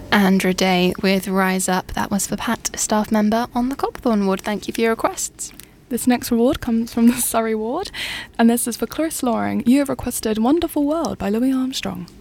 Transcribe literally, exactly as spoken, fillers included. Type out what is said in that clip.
Andra Day with Rise Up. That was for Pat, a staff member on the Copthorne ward. Thank you for your requests. This next award comes from the Surrey ward, and this is for Clarisse Loring. You have requested Wonderful World by Louis Armstrong.